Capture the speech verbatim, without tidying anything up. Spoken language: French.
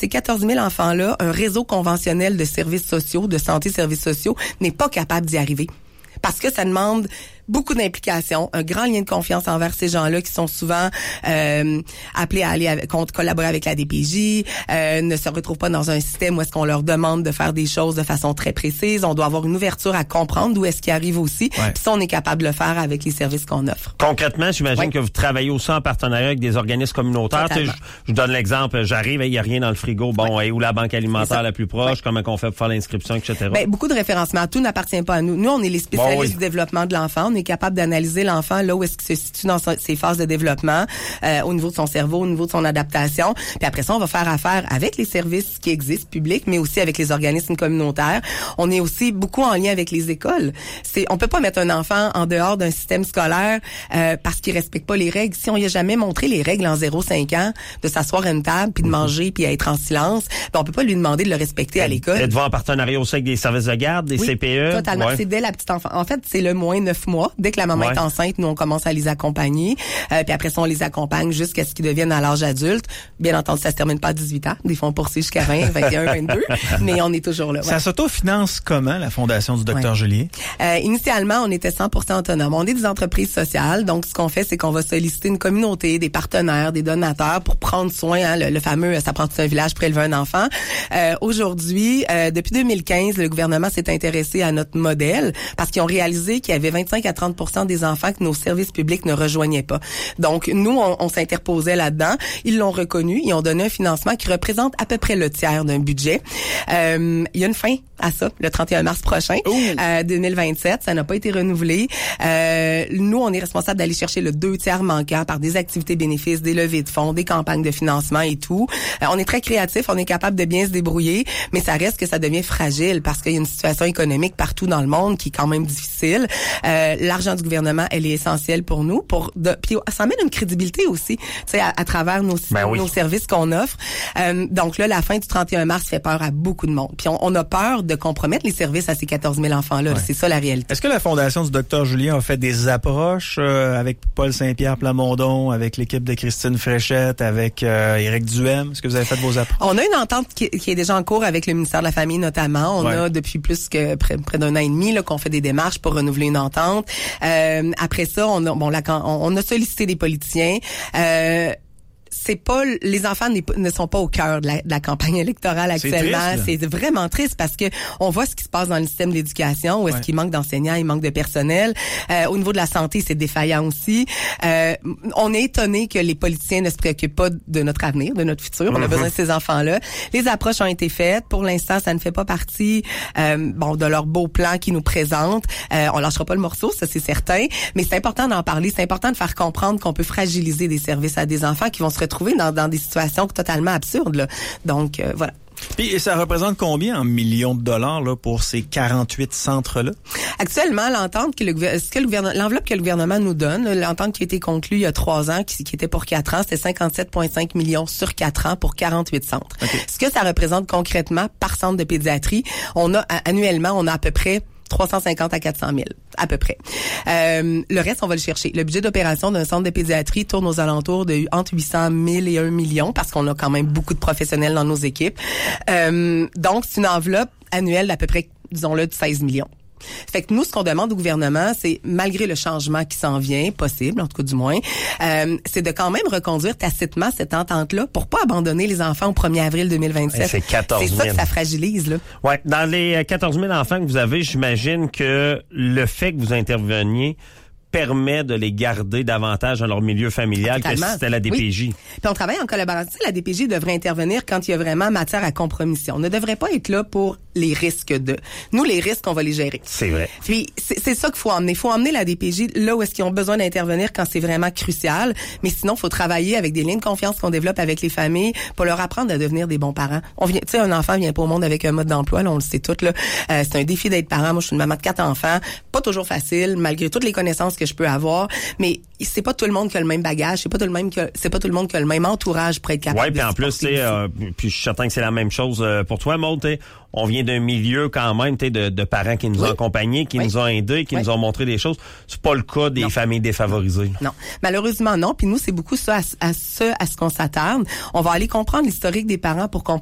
ces quatorze mille enfants-là, un réseau conventionnel de services sociaux, de santé services sociaux, n'est pas capable d'y arriver. Parce que ça demande beaucoup d'implication, un grand lien de confiance envers ces gens-là qui sont souvent euh, appelés à aller avec, collaborer avec la D P J, euh, ne se retrouvent pas dans un système où est-ce qu'on leur demande de faire des choses de façon très précise. On doit avoir une ouverture à comprendre d'où est-ce qu'ils arrivent aussi. Ouais. Puis ça, on est capable de le faire avec les services qu'on offre. Concrètement, j'imagine ouais. que vous travaillez aussi en partenariat avec des organismes communautaires. Je, je vous donne l'exemple. J'arrive, il n'y a rien dans le frigo. Bon, ouais. Où la banque alimentaire la plus proche? Ouais. Comment qu'on fait pour faire l'inscription, et cetera. Ben, beaucoup de référencements. Tout n'appartient pas à nous. Nous, on est les spécialistes bon, oui. du développement de l'enfant. On est capable d'analyser l'enfant là où est-ce qu'il se situe dans ses phases de développement, euh, au niveau de son cerveau, au niveau de son adaptation. Puis après ça, on va faire affaire avec les services qui existent, publics, mais aussi avec les organismes communautaires. On est aussi beaucoup en lien avec les écoles. C'est, on peut pas mettre un enfant en dehors d'un système scolaire euh, parce qu'il respecte pas les règles. Si on lui a jamais montré les règles en zéro cinq ans, de s'asseoir à une table, puis de manger, puis être en silence, ben on peut pas lui demander de le respecter à l'école. Êtes-vous en partenariat aussi avec des services de garde, des oui, C P E? Totalement. Ouais. C'est dès la petite enfant. En fait, c'est le moins neuf mois. Dès que la maman ouais. est enceinte, nous, on commence à les accompagner. Euh, puis après ça, on les accompagne jusqu'à ce qu'ils deviennent à l'âge adulte. Bien entendu, ça se termine pas à dix-huit ans. Des fois, on poursuit jusqu'à vingt, vingt et un, vingt-deux. Mais on est toujours là. Ouais. Ça s'autofinance comment, la Fondation du Docteur ouais. Julier? Euh, initialement, on était cent pour cent autonome. On est des entreprises sociales. Donc, ce qu'on fait, c'est qu'on va solliciter une communauté, des partenaires, des donateurs pour prendre soin, hein, le, le fameux « ça prend tout un village pour élever un enfant ». Euh, aujourd'hui, euh, depuis deux mille quinze, le gouvernement s'est intéressé à notre modèle parce qu'ils ont réalisé qu'il y avait vingt-cinq à trente pour cent des enfants que nos services publics ne rejoignaient pas. Donc, nous, on, on s'interposait là-dedans. Ils l'ont reconnu. Ils ont donné un financement qui représente à peu près le tiers d'un budget. Euh, il y a une fin à ça, le trente et un mars prochain, euh, deux mille vingt-sept. Ça n'a pas été renouvelé. Euh, nous, on est responsable d'aller chercher le deux tiers manquant par des activités bénéfices, des levées de fonds, des campagnes de financement et tout. Euh, on est très créatif. On est capable de bien se débrouiller, mais ça reste que ça devient fragile parce qu'il y a une situation économique partout dans le monde qui est quand même difficile. Euh, l'argent du gouvernement, elle est essentielle pour nous. Pour de, puis ça amène une crédibilité aussi, tu sais, à, à travers nos, ben oui. nos services qu'on offre. Euh, donc là, la fin du trente et un mars fait peur à beaucoup de monde. Puis on, on a peur de compromettre les services à ces quatorze mille enfants-là. Ouais. C'est ça la réalité. Est-ce que la Fondation du Docteur Julien a fait des approches euh, avec Paul Saint-Pierre Plamondon, avec l'équipe de Christine Fréchette, avec euh, Éric Duhem? Est-ce que vous avez fait vos approches? On a une entente qui, qui est déjà en cours avec le ministère de la Famille notamment. On ouais. a depuis plus que près, près d'un an et demi là, qu'on fait des démarches pour renouveler une entente. Euh, après ça, on a, bon, la, on a sollicité des politiciens. Euh, c'est pas les enfants ne sont pas au cœur de la, de la campagne électorale actuellement. C'est, c'est vraiment triste parce que on voit ce qui se passe dans le système de l'éducation où est-ce ouais. qu'il manque d'enseignants, il manque de personnel. Euh, au niveau de la santé, c'est défaillant aussi. Euh, on est étonné que les politiciens ne se préoccupent pas de notre avenir, de notre futur. Mm-hmm. On a besoin de ces enfants-là. Les approches ont été faites. Pour l'instant, ça ne fait pas partie euh, bon de leur beau plan qu'ils nous présentent. Euh, on lâchera pas le morceau, ça c'est certain. Mais c'est important d'en parler. C'est important de faire comprendre qu'on peut fragiliser des services à des enfants qui vont se retrouver dans, dans des situations totalement absurdes. Là. Donc, euh, voilà. Puis ça représente combien en millions de dollars là pour ces quarante-huit centres-là? Actuellement, l'entente que le, ce que le gouvernement, l'enveloppe que le gouvernement nous donne, l'entente qui a été conclue il y a trois ans, qui, qui était pour quatre ans, c'était cinquante-sept virgule cinq millions sur quatre ans pour quarante-huit centres. Okay. Ce que ça représente concrètement par centre de pédiatrie, on a annuellement, on a à peu près trois cent cinquante à quatre cent mille, à peu près. Euh, le reste, on va le chercher. Le budget d'opération d'un centre de pédiatrie tourne aux alentours de entre huit cent mille et un million parce qu'on a quand même beaucoup de professionnels dans nos équipes. Euh, donc, c'est une enveloppe annuelle d'à peu près, disons-le, de seize millions. Fait que nous, ce qu'on demande au gouvernement, c'est, malgré le changement qui s'en vient, possible, en tout cas du moins, euh, c'est de quand même reconduire tacitement cette entente-là pour pas abandonner les enfants au premier avril deux mille vingt-sept. C'est quatorze mille. C'est ça que ça fragilise, là. Ouais. Dans les quatorze mille enfants que vous avez, j'imagine que le fait que vous interveniez permet de les garder davantage dans leur milieu familial que si c'était la D P J. Oui. Puis on travaille en collaboration. La D P J devrait intervenir quand il y a vraiment matière à compromission. On ne devrait pas être là pour les risques de. Nous, les risques, on va les gérer. C'est vrai. Puis c'est, c'est ça qu'il faut emmener. Il faut emmener la D P J là où est-ce qu'ils ont besoin d'intervenir quand c'est vraiment crucial. Mais sinon, il faut travailler avec des liens de confiance qu'on développe avec les familles pour leur apprendre à devenir des bons parents. On vient, tu sais, un enfant vient pas au monde avec un mode d'emploi, là, on le sait tout, là. Euh, c'est un défi d'être parent. Moi, je suis une maman de quatre enfants. Pas toujours facile, malgré toutes les connaissances que je peux avoir. Mais c'est pas tout le monde qui a le même bagage, c'est pas tout le même que c'est pas tout le monde qui a le même entourage pour être capable. Ouais, puis en plus, tu sais, euh, puis je suis certain que c'est la même chose euh, pour toi, Maud. On vient d'un milieu quand même, tu sais, de, de parents qui nous oui. ont accompagnés, qui oui. nous ont aidés, qui oui. nous ont montré des choses. C'est pas le cas des non. familles défavorisées. Non, malheureusement non. Puis nous, c'est beaucoup ça à, à ce à ce qu'on s'attarde. On va aller comprendre l'historique des parents pour comprendre